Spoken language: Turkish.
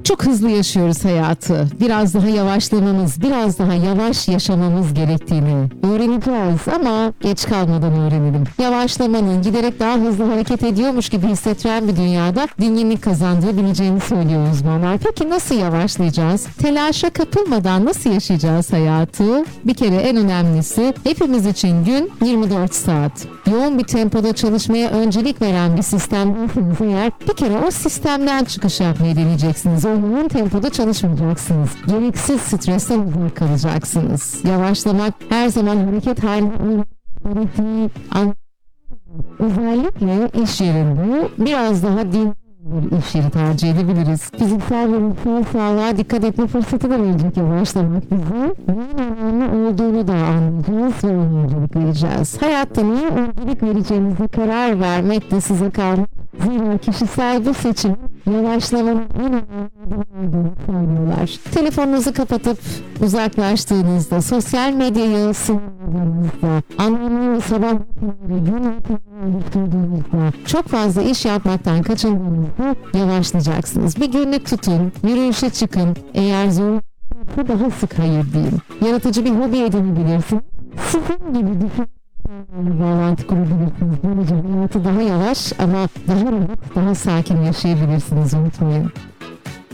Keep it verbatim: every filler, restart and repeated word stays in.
Çok hızlı yaşıyoruz hayatı. Biraz daha yavaşlamamız, biraz daha yavaş yaşamamız gerektiğini öğreneceğiz ama geç kalmadan öğrenelim. Yavaşlamanın giderek daha hızlı hareket ediyormuş gibi hissettiren bir dünyada dinginlik kazandığı bileceğini söylüyor uzmanlar. Peki nasıl yavaşlayacağız? Telaşa kapılmadan nasıl yaşayacağız hayatı? Bir kere en önemlisi hepimiz için gün yirmi dört saat. Yoğun bir tempoda çalışmaya öncelik veren bir sistemdensiniz eğer bir kere o sistemden çıkış yapmayı deneyeceksiniz. O yoğun tempoda çalışmayacaksınız. Gereksiz stresten uzak kalacaksınız. Yavaşlamak her zaman hareket halinde gerektiği an- özellikle iş yerinde biraz daha din bir iş yeri tercih edebiliriz. Fiziksel ve ruhsal sağlığa dikkat etme fırsatı da verecek yavaşlamak bize. Ne önemli olduğunu da anlayacağız ve ona öncelik vereceğiz. Hayatta neye öncelik vereceğinize karar vermek de size kalmış. Zira kişisel bu seçim yavaşlamanın en önemli olduğunu söylüyorlar. Telefonunuzu kapatıp uzaklaştığınızda, sosyal medyayı sınırladığınızda, anlamlı sabah rutinleri gün rutinleri oluşturduğunuzda, çok fazla iş yapmaktan kaçındığınızda yavaşlayacaksınız. Bir günlük tutun, yürüyüşe çıkın. Eğer zor daha sık hayır deyin. Yaratıcı bir hobi edinebilirsiniz. Sizin gibi düşün. Bağlantı kurabilirsiniz. Böylece hayatı daha yavaş ama daha rahat, daha sakin yaşayabilirsiniz. Unutmayın.